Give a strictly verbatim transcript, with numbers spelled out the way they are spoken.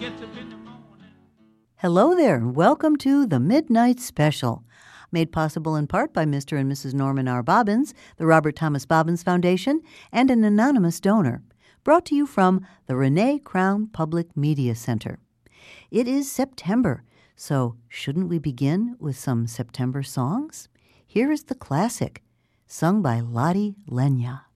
Hello there, and welcome to the Midnight Special, made possible in part by Mister and Missus Norman R. Bobbins, the Robert Thomas Bobbins Foundation, and an anonymous donor. Brought to you from the Renee Crown Public Media Center. It is September, so shouldn't we begin with some September songs? Here is the classic, sung by Lotte Lenya.